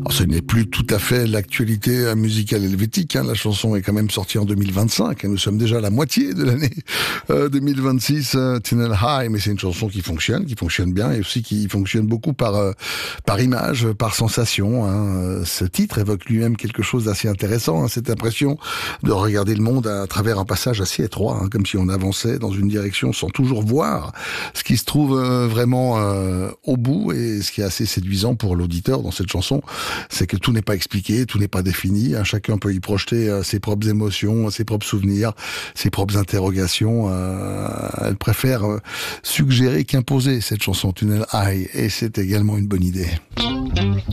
Alors, ce n'est plus tout à fait l'actualité musicale helvétique. La chanson est quand même sortie en 2025. Nous sommes déjà à la moitié de l'année 2026. Tunnel High, mais c'est une chanson qui fonctionne bien, et aussi qui fonctionne beaucoup par image, par sensation. Ce titre évoque lui-même quelque chose d'assez intéressant. Cette impression de regarder le monde à travers un passage assez étroit, comme si on avançait dans une direction sans toujours voir ce qui se trouve vraiment au bout. Et ce qui est assez séduisant pour l'auditeur dans cette chanson, c'est que tout n'est pas expliqué, tout n'est pas défini. Chacun peut y projeter ses propres émotions, ses propres souvenirs, ses propres interrogations. Elle préfère suggérer qu'imposer cette chanson Tunnel High, et c'est également une bonne idée.